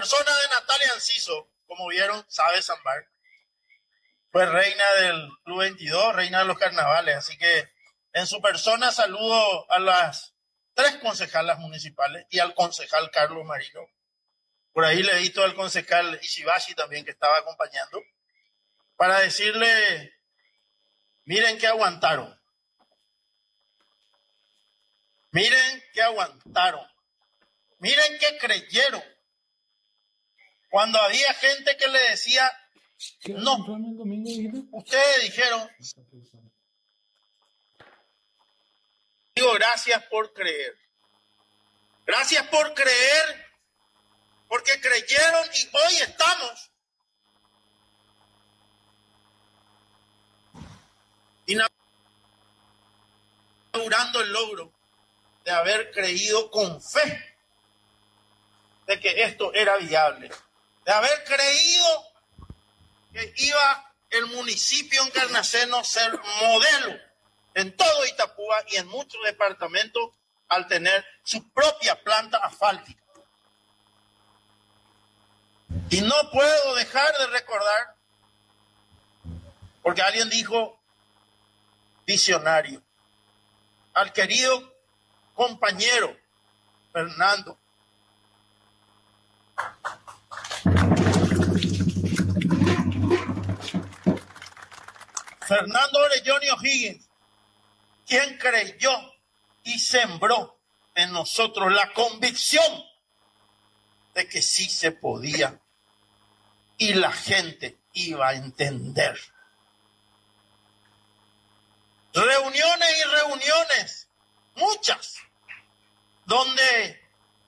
persona de Natalia Enciso, como vieron, sabe sambar. Fue reina del Club 22, reina de los carnavales. Así que en su persona saludo a las 3 concejalas municipales y al concejal Carlos Marino. Por ahí le visto al concejal Ishibashi también, que estaba acompañando, para decirle, miren que aguantaron. Miren que aguantaron. Miren que creyeron. Cuando había gente que le decía, no, ustedes dijeron, digo, gracias por creer. Gracias por creer, porque creyeron y hoy estamos inaugurando el logro de haber creído con fe de que esto era viable, de haber creído que iba el municipio encarnaceno a ser modelo en todo Itapúa y en muchos departamentos al tener su propia planta asfáltica. Y no puedo dejar de recordar, porque alguien dijo visionario, al querido compañero Fernando. Fernando Orellón y O'Higgins, quien creyó y sembró en nosotros la convicción de que sí se podía y la gente iba a entender. Reuniones y reuniones, muchas, donde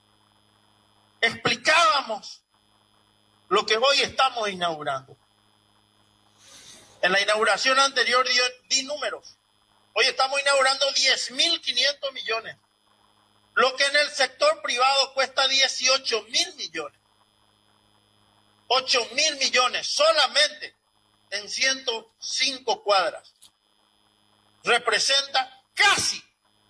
explicábamos lo que hoy estamos inaugurando. En la inauguración anterior di números. Hoy estamos inaugurando 10.500 millones, lo que en el sector privado cuesta 18.000 millones. 8.000 millones solamente en 105 cuadras. Representa casi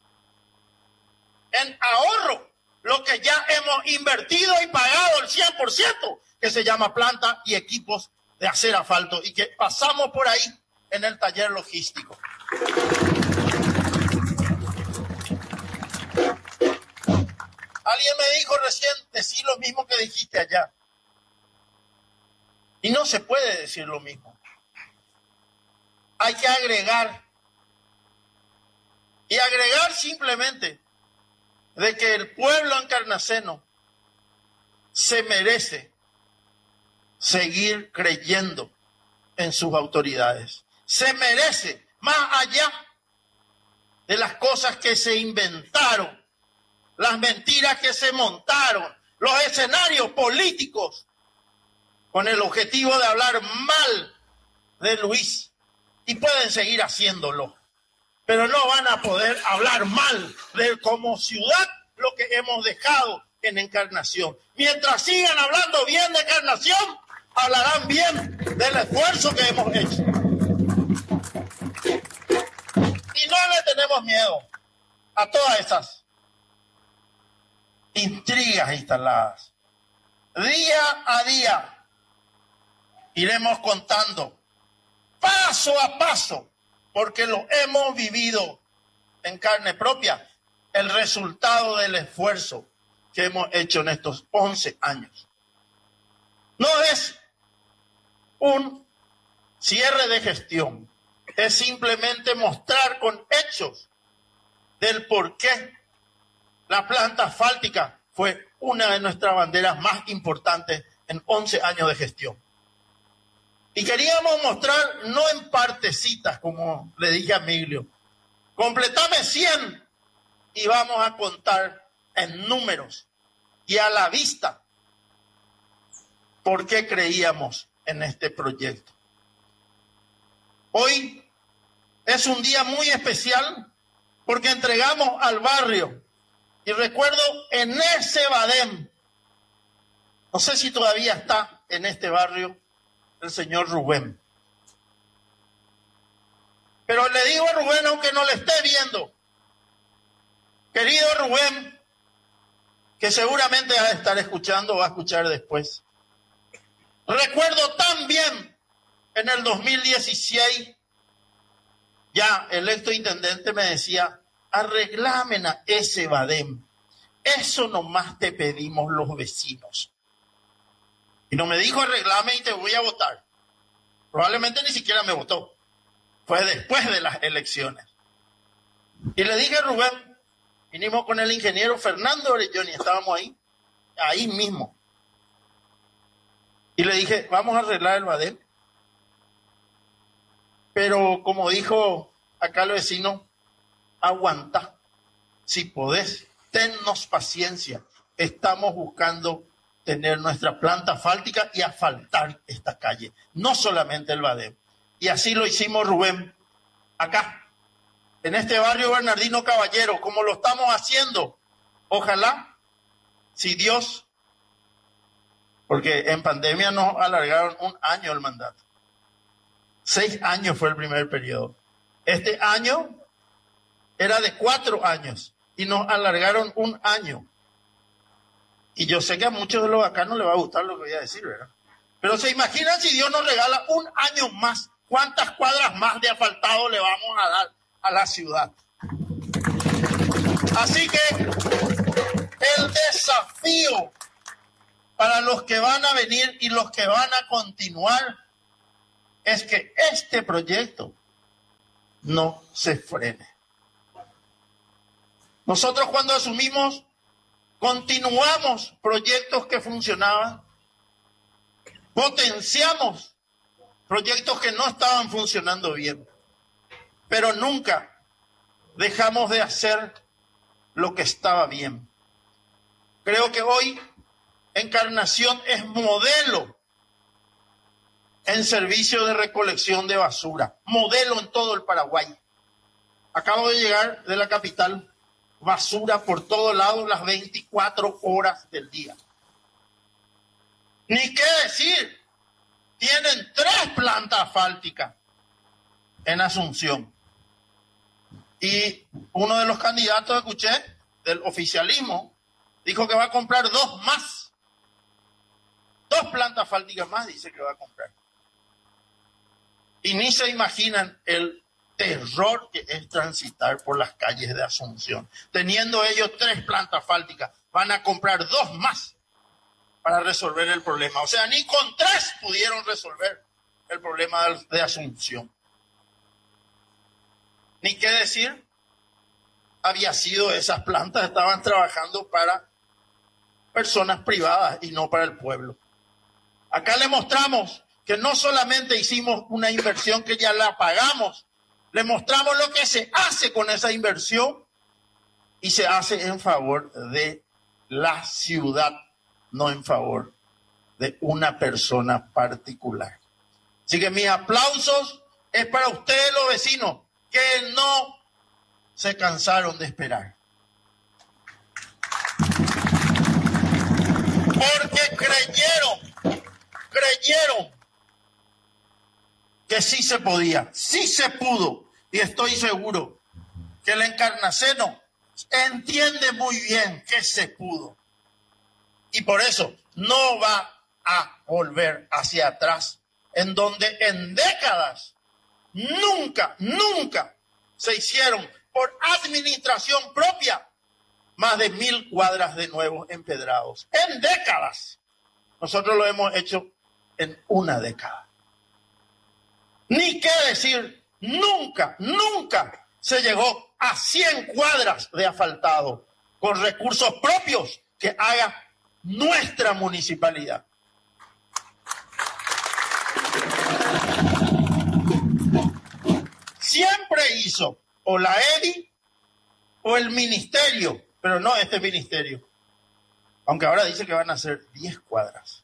en ahorro lo que ya hemos invertido y pagado el 100%, que se llama planta y equipos de hacer asfalto, y que pasamos por ahí en el taller logístico. Alguien me dijo recién, decir lo mismo que dijiste allá. Y no se puede decir lo mismo. Hay que agregar. Y agregar simplemente de que el pueblo encarnaceno se merece seguir creyendo en sus autoridades. Se merece, más allá de las cosas que se inventaron, las mentiras que se montaron, los escenarios políticos, con el objetivo de hablar mal de Luis, y pueden seguir haciéndolo, pero no van a poder hablar mal de como ciudad lo que hemos dejado en Encarnación. Mientras sigan hablando bien de Encarnación, hablarán bien del esfuerzo que hemos hecho. Y no le tenemos miedo a todas esas intrigas instaladas. Día a día iremos contando, paso a paso, porque lo hemos vivido en carne propia, el resultado del esfuerzo que hemos hecho en estos 11 años. No es un cierre de gestión, es simplemente mostrar con hechos del por qué la planta asfáltica fue una de nuestras banderas más importantes en 11 años de gestión. Y queríamos mostrar, no en partecitas, como le dije a Miglio, completame 100 y vamos a contar en números y a la vista por qué creíamos en este proyecto. Hoy es un día muy especial porque entregamos al barrio, y recuerdo en ese Badem, no sé si todavía está en este barrio, el señor Rubén. Pero le digo a Rubén, aunque no le esté viendo, querido Rubén, que seguramente va a estar escuchando o va a escuchar después. Recuerdo tan bien en el 2016, ya el exintendente me decía, arreglamen a ese Badem. Eso nomás te pedimos los vecinos. Y no me dijo arreglame y te voy a votar. Probablemente ni siquiera me votó. Fue después de las elecciones. Y le dije a Rubén, vinimos con el ingeniero Fernando Orellón y estábamos ahí mismo. Y le dije, vamos a arreglar el Badem. Pero como dijo acá el vecino, aguanta. Si podés, tennos paciencia. Estamos buscando tener nuestra planta asfáltica y asfaltar esta calle. No solamente el Badem. Y así lo hicimos, Rubén, acá, en este barrio Bernardino Caballero, como lo estamos haciendo. Ojalá, si Dios, porque en pandemia nos alargaron 1 año el mandato. 6 años fue el primer periodo. Este año era de 4 años y nos alargaron 1 año. Y yo sé que a muchos de los acá no les va a gustar lo que voy a decir, ¿verdad? Pero se imaginan si Dios nos regala 1 año más, ¿cuántas cuadras más de asfaltado le vamos a dar a la ciudad? Así que el desafío para los que van a venir y los que van a continuar es que este proyecto no se frene. Nosotros cuando asumimos, continuamos proyectos que funcionaban, potenciamos proyectos que no estaban funcionando bien, pero nunca dejamos de hacer lo que estaba bien. Creo que hoy Encarnación es modelo en servicio de recolección de basura, modelo en todo el Paraguay. Acabo de llegar de la capital, basura por todos lados las 24 horas del día. Ni qué decir, tienen 3 plantas asfálticas en Asunción. Y uno de los candidatos, escuché, del oficialismo, dijo que va a comprar 2 más. 2 plantas asfálticas más dice que va a comprar. Y ni se imaginan el terror que es transitar por las calles de Asunción. Teniendo ellos 3 plantas asfálticas, van a comprar 2 más para resolver el problema. O sea, ni con 3 pudieron resolver el problema de Asunción. Ni qué decir, había sido esas plantas, estaban trabajando para personas privadas y no para el pueblo. Acá le mostramos que no solamente hicimos una inversión que ya la pagamos, le mostramos lo que se hace con esa inversión y se hace en favor de la ciudad, no en favor de una persona particular. Así que mis aplausos es para ustedes los vecinos que no se cansaron de esperar. Porque creyeron que sí se podía, sí se pudo, y estoy seguro que el encarnaceno entiende muy bien que se pudo. Y por eso no va a volver hacia atrás, en donde en décadas nunca se hicieron por administración propia más de 1000 cuadras de nuevos empedrados. En décadas. Nosotros lo hemos hecho en 1 década. Ni qué decir, nunca se llegó a 100 cuadras de asfaltado con recursos propios que haga nuestra municipalidad. Siempre hizo o la EDI o el ministerio, pero no este ministerio. Aunque ahora dice que van a ser 10 cuadras.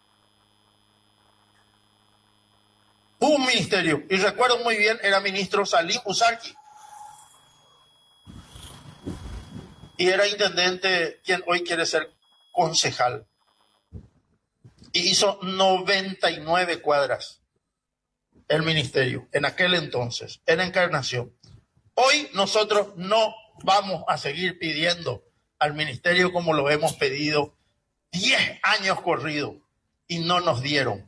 Hubo un ministerio, y recuerdo muy bien, era ministro Salim Usarqui. Y era intendente, quien hoy quiere ser concejal. Y hizo 99 cuadras el ministerio, en aquel entonces, en Encarnación. Hoy nosotros no vamos a seguir pidiendo al ministerio como lo hemos pedido 10 años corridos y no nos dieron.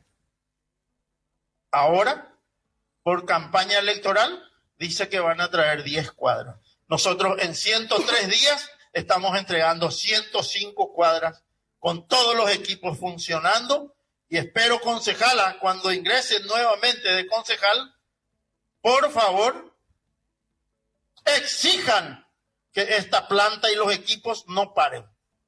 Ahora, por campaña electoral, dice que van a traer 10 cuadras. Nosotros en 103 días estamos entregando 105 cuadras con todos los equipos funcionando y espero, concejala, cuando ingrese nuevamente de concejal, por favor, exijan que esta planta y los equipos no paren.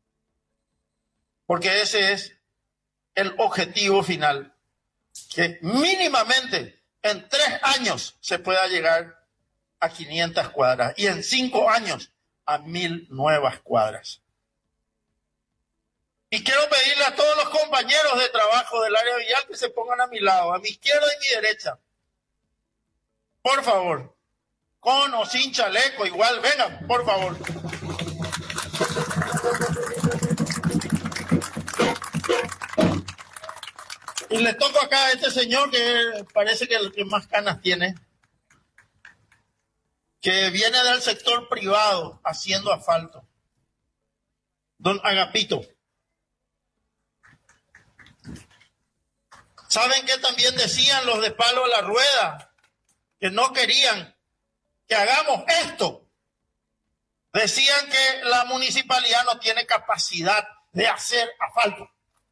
Porque ese es el objetivo final, que mínimamente en 3 años se pueda llegar a 500 cuadras y en 5 años a 1000 nuevas cuadras. Y quiero pedirle a todos los compañeros de trabajo del área vial que se pongan a mi lado, a mi izquierda y mi derecha. Por favor, con o sin chaleco, igual, vengan, por favor. Y le toco acá a este señor que parece que el que más canas tiene, que viene del sector privado haciendo asfalto. Don Agapito. ¿Saben qué también decían los de Palo a la Rueda? Que no querían que hagamos esto. Decían que la municipalidad no tiene capacidad de hacer asfalto.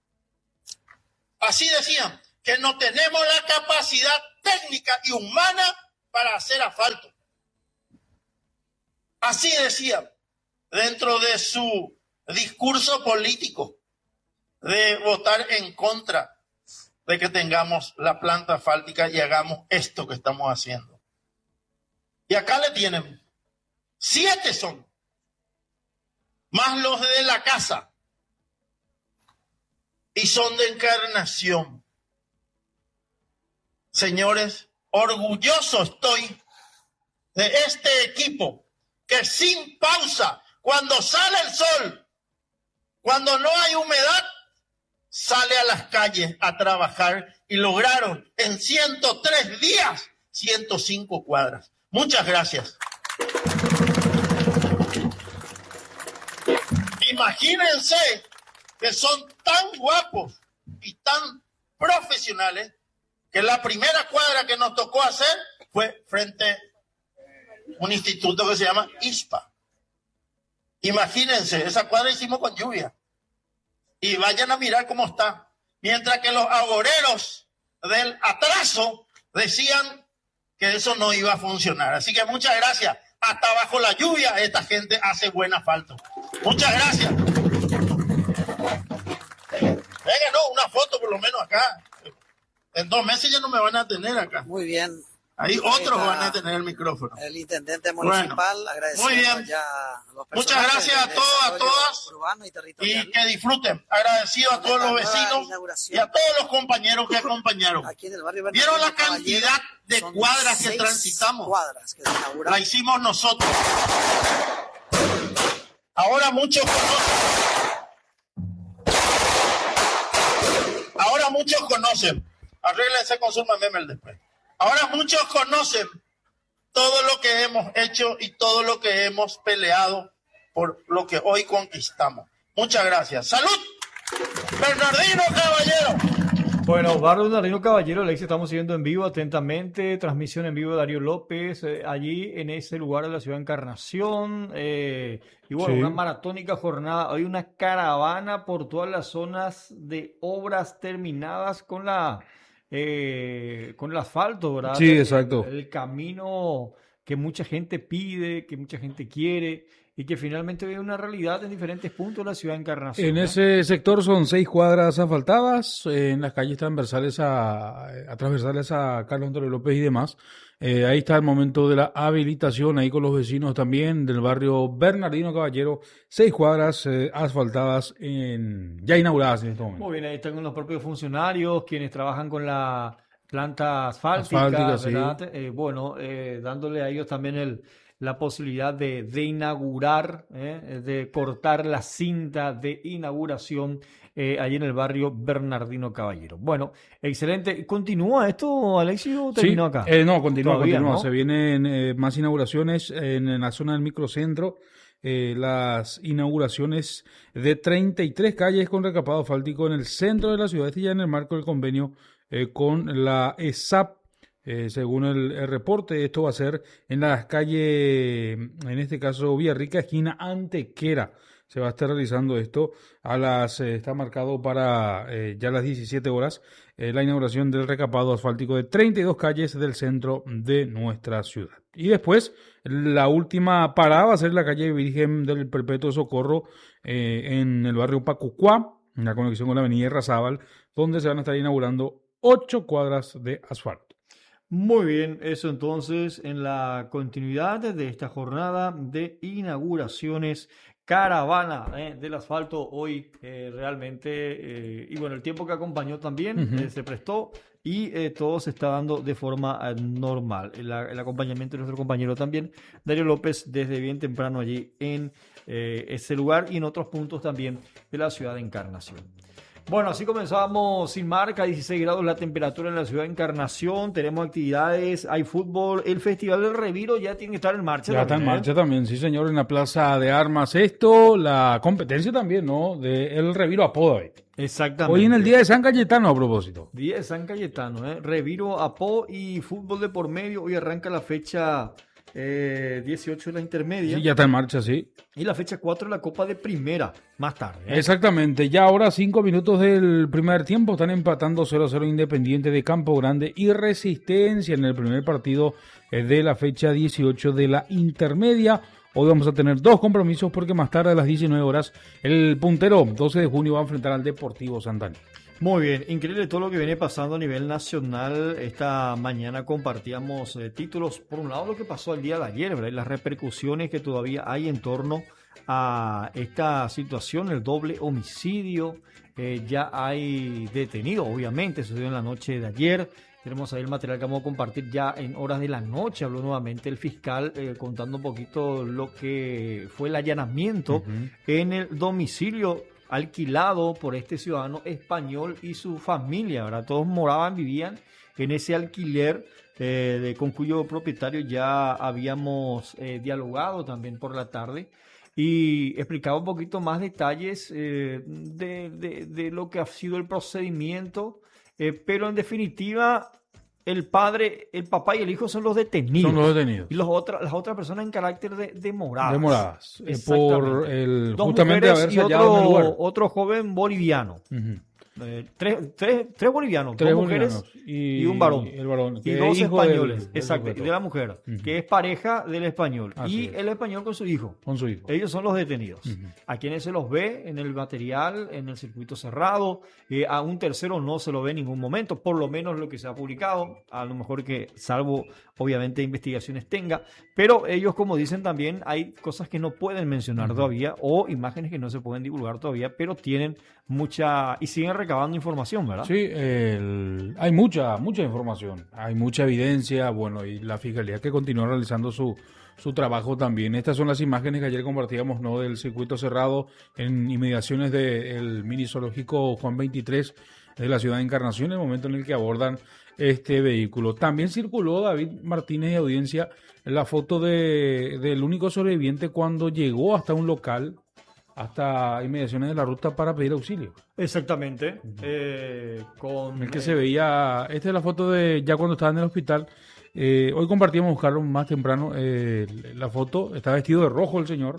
Así decían, que no tenemos la capacidad técnica y humana para hacer asfalto. Así decían, dentro de su discurso político, de votar en contra de que tengamos la planta asfáltica y hagamos esto que estamos haciendo. Y acá le tienen, 7 son, más los de la casa, y son de Encarnación. Señores, orgulloso estoy de este equipo que sin pausa, cuando sale el sol, cuando no hay humedad, sale a las calles a trabajar y lograron en 103 días 105 cuadras. Muchas gracias. Imagínense que son tan guapos y tan profesionales que la primera cuadra que nos tocó hacer fue frente a un instituto que se llama ISPA. Imagínense, esa cuadra hicimos con lluvia. Y vayan a mirar cómo está. Mientras que los agoreros del atraso decían que eso no iba a funcionar. Así que muchas gracias. Hasta bajo la lluvia esta gente hace buen asfalto. Muchas gracias. Venga, no, una foto por lo menos acá. En 2 meses ya no me van a tener acá. Muy bien. Ahí otros van a tener el micrófono. El intendente municipal, bueno, agradeciendo muy bien. ya a los muchas gracias a todos, a todas. Y que disfruten. Agradecido a todos los vecinos y a todos los compañeros que acompañaron. Aquí en el barrio ¿Vieron la cantidad de cuadras que transitamos? Cuadras que la hicimos nosotros. Ahora muchos conocen. Arréglense con su memel después. Ahora muchos conocen todo lo que hemos hecho y todo lo que hemos peleado por lo que hoy conquistamos. Muchas gracias. ¡Salud! Bernardino Caballero. Bueno, Barrio Bernardino Caballero, Alexis, estamos siguiendo en vivo atentamente, transmisión en vivo de Darío López, allí en ese lugar de la ciudad de Encarnación, y bueno, sí, una maratónica jornada, hay una caravana por todas las zonas de obras terminadas con el asfalto, ¿verdad? Sí, exacto. El camino que mucha gente pide, que mucha gente quiere y que finalmente ve una realidad en diferentes puntos de la ciudad de Encarnación. En ese sector son 6 cuadras asfaltadas, en las calles transversales transversales a Carlos Antonio López y demás. Ahí está el momento de la habilitación, ahí con los vecinos también del barrio Bernardino Caballero, 6 cuadras asfaltadas ya inauguradas en este momento. Muy bien, ahí están los propios funcionarios, quienes trabajan con la planta asfáltica, ¿verdad? Sí. Dándole a ellos también la posibilidad de inaugurar, de cortar la cinta de inauguración allí en el barrio Bernardino Caballero. Bueno, excelente. ¿Continúa esto, Alexis, o terminó acá? No, continúa. ¿no? Se vienen más inauguraciones en la zona del microcentro. las inauguraciones de 33 calles con recapado asfáltico en el centro de la ciudad, ya en el marco del convenio con la ESAP. Según el reporte, esto va a ser en las calles, en este caso Villarrica, esquina Antequera. Se va a estar realizando esto está marcado para ya las 17 horas, la inauguración del recapado asfáltico de 32 calles del centro de nuestra ciudad. Y después, la última parada va a ser la calle Virgen del Perpetuo Socorro en el barrio Pacucuá, en la conexión con la avenida Razábal, donde se van a estar inaugurando 8 cuadras de asfalto. Muy bien, eso entonces en la continuidad de esta jornada de inauguraciones, caravana del asfalto hoy realmente, y bueno, el tiempo que acompañó también se prestó y todo se está dando de forma normal. El acompañamiento de nuestro compañero también, Darío López, desde bien temprano allí en ese lugar y en otros puntos también de la ciudad de Encarnación. Bueno, así comenzamos sin marca, 16 grados la temperatura en la ciudad de Encarnación, tenemos actividades, hay fútbol, el Festival del Reviro ya tiene que estar en marcha. Ya también, está en marcha también, sí señor, en la Plaza de Armas. La competencia también, ¿no? De el Reviro Apo. Exactamente. Hoy en el Día de San Cayetano, a propósito. Día de San Cayetano, Reviro Apo y fútbol de por medio, hoy arranca la fecha 18 de la intermedia. Sí, ya está en marcha, sí. Y la fecha 4 de la Copa de Primera, más tarde. Exactamente, ya ahora 5 minutos del primer tiempo, están empatando 0-0 Independiente de Campo Grande y Resistencia en el primer partido de la fecha 18 de la intermedia. Hoy vamos a tener 2 compromisos porque más tarde a las 19 horas el puntero 12 de junio va a enfrentar al Deportivo Santana. Muy bien, increíble todo lo que viene pasando a nivel nacional. Esta mañana compartíamos títulos. Por un lado, lo que pasó el día de ayer, ¿verdad? Las repercusiones que todavía hay en torno a esta situación, el doble homicidio. Ya hay detenido, obviamente, sucedió en la noche de ayer. Tenemos ahí el material que vamos a compartir ya en horas de la noche. Habló nuevamente el fiscal contando un poquito lo que fue el allanamiento en el domicilio alquilado por este ciudadano español y su familia, ¿verdad? Todos vivían en ese alquiler con cuyo propietario ya habíamos dialogado también por la tarde y explicaba un poquito más detalles de lo que ha sido el procedimiento, pero en definitiva el papá y el hijo son los detenidos. Son los detenidos. Y las otras personas en carácter de moradas. De moradas. Por justamente haberse hallado en el lugar. Otro joven boliviano. Tres bolivianos, 2 mujeres y un varón. El varón y 2 españoles, exacto, y de la mujer, que es pareja del español. Así el español con su hijo. Ellos son los detenidos. A quienes se los ve en el material, en el circuito cerrado, a un tercero no se lo ve en ningún momento, por lo menos lo que se ha publicado, a lo mejor que salvo obviamente investigaciones tenga, pero ellos, como dicen también, hay cosas que no pueden mencionar todavía o imágenes que no se pueden divulgar todavía, pero tienen mucha y siguen recabando información, ¿verdad? Sí, hay mucha información, hay mucha evidencia, bueno, y la Fiscalía que continúa realizando su trabajo también. Estas son las imágenes que ayer compartíamos, ¿no? Del circuito cerrado en inmediaciones del mini zoológico Juan 23 de la ciudad de Encarnación, en el momento en el que abordan este vehículo. También circuló, David Martínez de Audiencia, la foto del único sobreviviente cuando llegó hasta un local, hasta inmediaciones de la ruta para pedir auxilio. Exactamente. Con el que se veía, esta es la foto de ya cuando estaba en el hospital. Hoy compartíamos, Carlos, más temprano, la foto. Está vestido de rojo el señor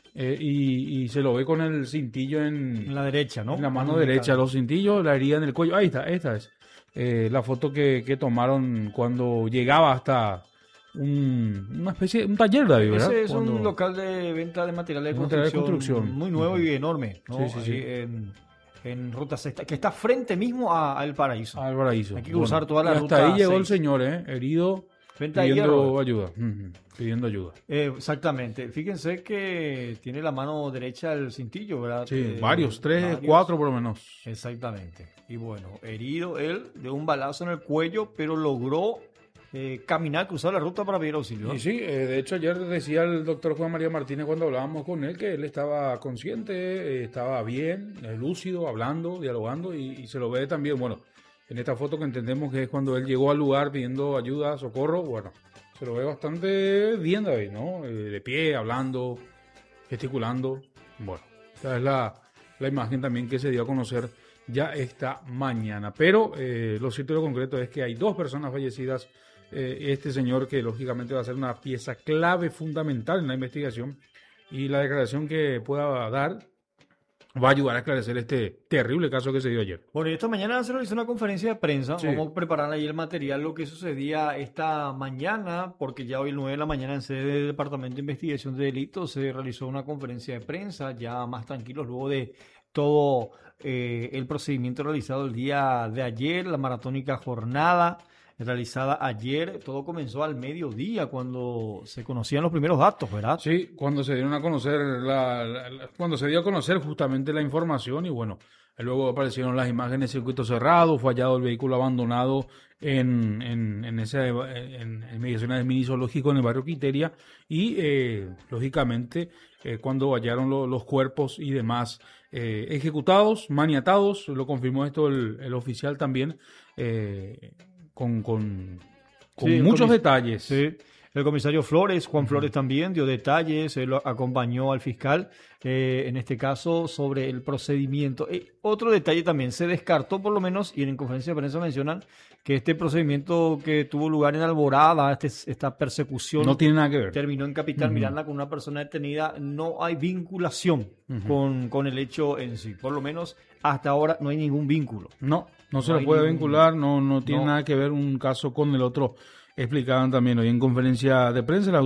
y se lo ve con el cintillo en la derecha, ¿no? En la mano derecha, los cintillos, la herida en el cuello. Ahí está, esta es la foto que tomaron cuando llegaba hasta una especie, un taller, David, ¿verdad? Ese es un local de venta de materiales de construcción muy nuevo y enorme, ¿no? Sí. En Ruta 6, que está frente mismo al Paraíso. Al Paraíso. Hay que cruzar toda la ruta. Hasta ahí llegó el señor, herido, pidiendo ayuda. Pidiendo ayuda. Exactamente. Fíjense que tiene la mano derecha el cintillo, ¿verdad? Sí, varios, 4 por lo menos. Exactamente. Y bueno, herido él de un balazo en el cuello, pero logró caminar, cruzar la ruta para pedir auxilio, ¿no? Y sí, de hecho ayer decía el doctor Juan María Martínez cuando hablábamos con él que él estaba consciente, estaba bien, lúcido, hablando, dialogando y se lo ve también, bueno, en esta foto que entendemos que es cuando él llegó al lugar pidiendo ayuda, socorro, bueno, se lo ve bastante bien, David, ¿no? De pie, hablando, gesticulando. Bueno, esta es la imagen también que se dio a conocer ya esta mañana. Pero lo cierto y lo concreto es que hay 2 personas fallecidas. Este señor que lógicamente va a ser una pieza clave fundamental en la investigación, y la declaración que pueda dar va a ayudar a esclarecer este terrible caso que se dio ayer. Bueno, y esta mañana se realizó una conferencia de prensa. Sí. Vamos a preparar ahí el material, lo que sucedía esta mañana, porque ya hoy 9 de la mañana en sede del Departamento de Investigación de Delitos se realizó una conferencia de prensa, ya más tranquilos luego de todo el procedimiento realizado el día de ayer, la maratónica jornada realizada ayer. Todo comenzó al mediodía cuando se conocían los primeros datos, ¿verdad? Sí, cuando se dieron a conocer cuando se dio a conocer justamente la información, y bueno, luego aparecieron las imágenes de circuito cerrado, fue hallado el vehículo abandonado en mediaciones del mini zoológico en el barrio Quiteria, y lógicamente cuando hallaron los cuerpos y demás ejecutados, maniatados, lo confirmó esto el oficial también, con Sí, muchos detalles. Sí. El comisario Flores, Juan Flores, también dio detalles, él acompañó al fiscal, en este caso, sobre el procedimiento. Otro detalle también, se descartó por lo menos, y en conferencia de prensa mencionan, que este procedimiento que tuvo lugar en Alborada, esta persecución, No tiene nada que ver. terminó en Capital Miranda con una persona detenida, no hay vinculación con el hecho en sí. Por lo menos hasta ahora no hay ningún vínculo. No se No lo hay puede ningún- vincular, no tiene no. nada que ver un caso con el otro. Explicaban también hoy en conferencia de prensa las